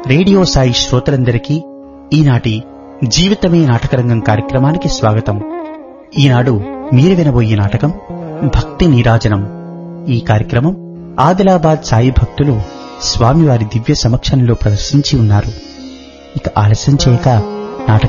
Radio Sai శ్రోతలందరికీ ఈనాటి జీవితమే నాటకరంగం కార్యక్రమానికి స్వాగతం. ఈనాడు మీరు వినబోయే నాటకం భక్తి నీరాజనం. ఈ కార్యక్రమం ఆదిలాబాద్ సాయి భక్తులు స్వామివారి దివ్య సమక్షంలో ప్రదర్శించి ఉన్నారు. ఇక ఆలస్యం చేయక